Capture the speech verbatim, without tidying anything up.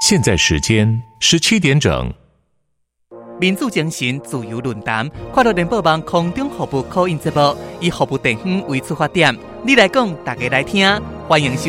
现在时间十七点整。 民主精神自由论坛，快乐联播网空中服务 call in 节目，以服务地方为出发点，你来讲，大家来听，欢迎收